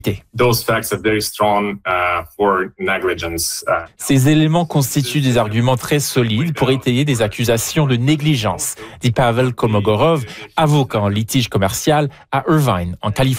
Ces éléments constituent des arguments très solides pour étayer des accusations de négligence, dit Pavel Kolmogorov, avocat en litige commercial à Irvine, en Californie.